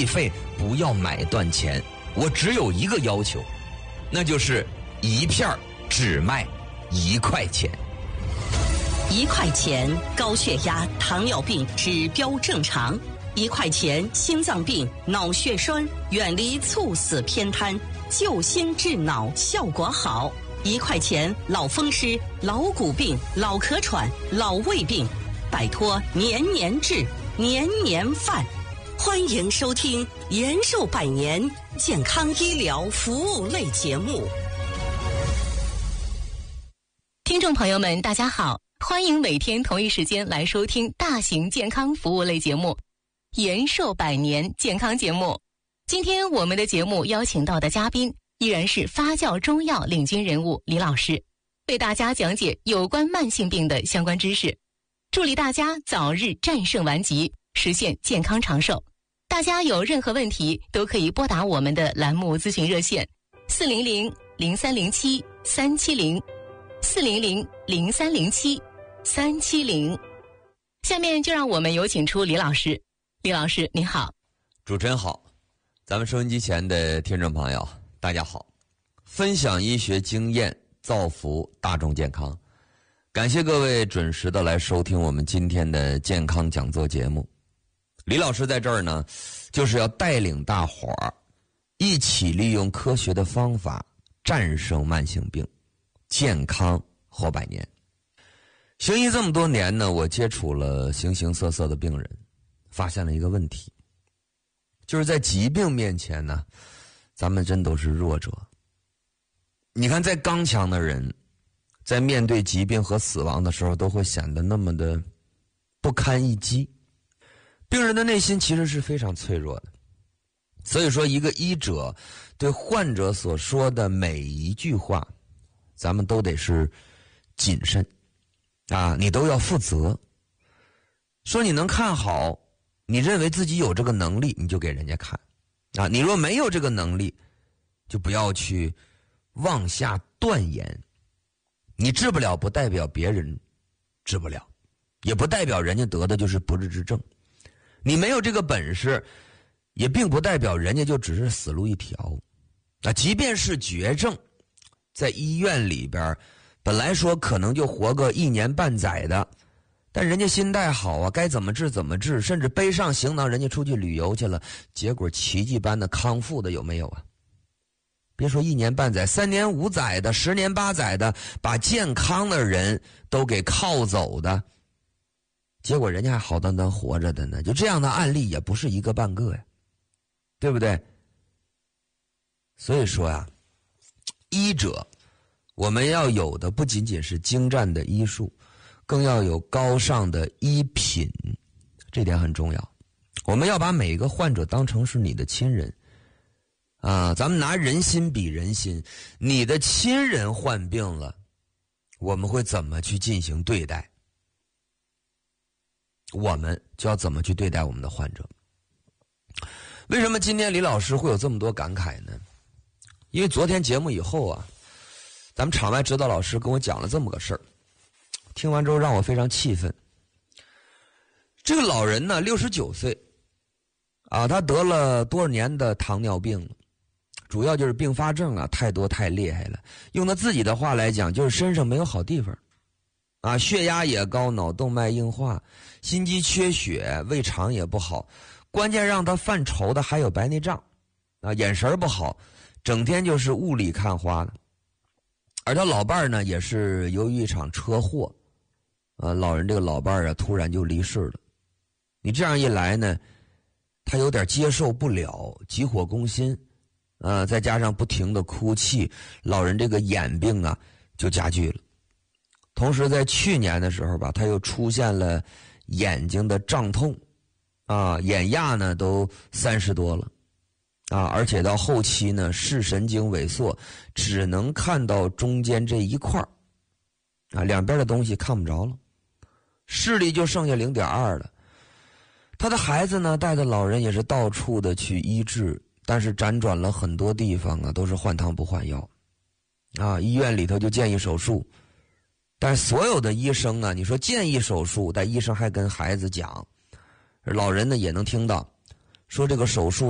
计费不要买断钱，我只有一个要求，那就是一片只卖1块钱。 1块钱高血压、糖尿病指标正常，1块钱心脏病、脑血栓远离猝死偏瘫，救心治脑效果好。1块钱老风湿、老骨病、老咳喘、老胃病，摆脱年年治、年年犯。欢迎收听延寿百年健康医疗服务类节目。 听众朋友们，大家好，欢迎每天同一时间来收听大型健康服务类节目延寿百年健康节目。今天我们的节目邀请到的嘉宾依然是发酵中药领军人物李老师，为大家讲解有关慢性病的相关知识，助力大家早日战胜顽疾，实现健康长寿。大家有任何问题都可以拨打我们的栏目咨询热线400-0307-370 400-0307-370。下面就让我们有请出李老师。李老师您好。 主持人好，咱们收音机前的听众朋友大家好，分享医学经验，造福大众健康。感谢各位准时的来收听我们今天的健康讲座节目。李老师在这儿呢，就是要带领大伙儿一起利用科学的方法战胜慢性病，健康活百年。行医这么多年呢，我接触了形形色色的病人，发现了一个问题，就是在疾病面前呢，咱们真都是弱者。你看，再刚强的人，在面对疾病和死亡的时候，都会显得那么的不堪一击。病人的内心其实是非常脆弱的，所以说一个医者对患者所说的每一句话，咱们都得是谨慎啊，你都要负责。说你能看好，你认为自己有这个能力，你就给人家看啊，你若没有这个能力，就不要去妄下断言。你治不了不代表别人治不了，也不代表人家得的就是不治之症。你没有这个本事，也并不代表人家就只是死路一条。即便是绝症，在医院里边本来说可能就活个1年半载的，但人家心态好啊，该怎么治怎么治，甚至背上行囊人家出去旅游去了，结果奇迹般的康复的有没有啊？别说1年半载，3年5载的，10年8载的，把健康的人都给靠走的，结果人家还好端端活着的呢。就这样的案例也不是一个半个呀，对不对？所以说呀，医者我们要有的不仅仅是精湛的医术，更要有高尚的医品，这点很重要。我们要把每个患者当成是你的亲人啊，咱们拿人心比人心，你的亲人患病了，我们会怎么去进行对待？我们就要怎么去对待我们的患者。为什么今天李老师会有这么多感慨呢？因为昨天节目以后啊，咱们场外指导老师跟我讲了这么个事儿，听完之后让我非常气愤。这个老人呢69岁啊，他得了多少年的糖尿病了，主要就是并发症啊太多太厉害了，用他自己的话来讲，就是身上没有好地方啊，血压也高，脑动脉硬化，心肌缺血，胃肠也不好，关键让他犯愁的还有白内障啊，眼神不好，整天就是雾里看花的。而他老伴儿呢，也是由于一场车祸老人这个老伴儿啊突然就离世了。你这样一来呢，他有点接受不了，急火攻心再加上不停的哭泣，老人这个眼病啊就加剧了。同时在去年的时候吧，他又出现了眼睛的胀痛眼压呢都30多了而且到后期呢视神经萎缩，只能看到中间这一块两边的东西看不着了，视力就剩下0.2了。他的孩子呢带着老人也是到处的去医治，但是辗转了很多地方都是换汤不换药医院里头就建议手术，但是所有的医生你说建议手术，但医生还跟孩子讲，老人呢也能听到说这个手术